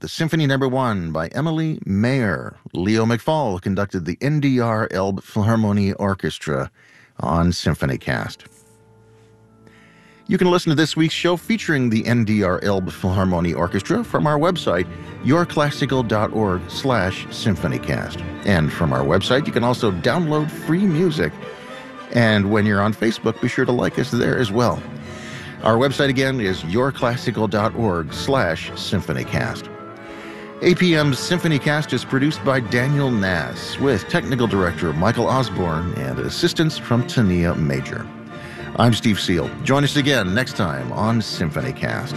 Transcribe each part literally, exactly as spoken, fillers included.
the Symphony Number One by Emily Mayer. Leo McFall conducted the N D R Elbphilharmonie Orchestra on SymphonyCast. You can listen to this week's show featuring the N D R Elbphilharmonie Orchestra from our website, yourclassical.org slash symphonycast. And from our website, you can also download free music. And when you're on Facebook, be sure to like us there as well. Our website again is yourclassical.org slash symphonycast. A P M's SymphonyCast is produced by Daniel Nass with technical director Michael Osborne and assistance from Tania Major. I'm Steve Seal. Join us again next time on SymphonyCast.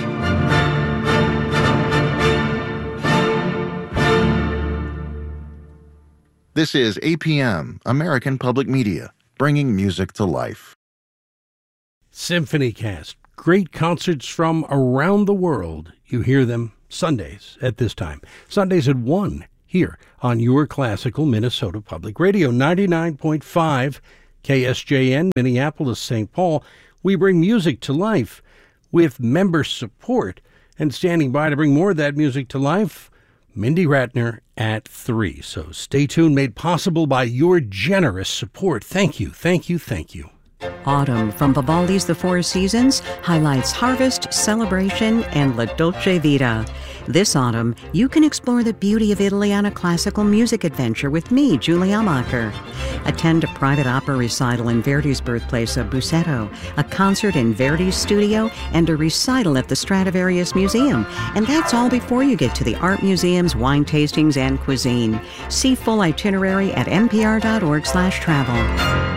This is A P M, American Public Media, bringing music to life. SymphonyCast. Great concerts from around the world. You hear them Sundays at this time. Sundays at one here on Your Classical Minnesota Public Radio, ninety-nine point five K S J N, Minneapolis, Saint Paul. We bring music to life with member support. And standing by to bring more of that music to life, Mindy Ratner at three. So stay tuned, made possible by your generous support. Thank you, thank you, thank you. Autumn from Vivaldi's The Four Seasons highlights harvest, celebration, and La Dolce Vita. This autumn, you can explore the beauty of Italy on a classical music adventure with me, Julie Amacher. Attend a private opera recital in Verdi's birthplace of Busseto, a concert in Verdi's studio, and a recital at the Stradivarius Museum. And that's all before you get to the art museums, wine tastings, and cuisine. See full itinerary at npr.org slash travel.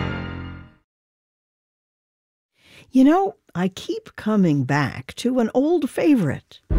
You know, I keep coming back to an old favorite.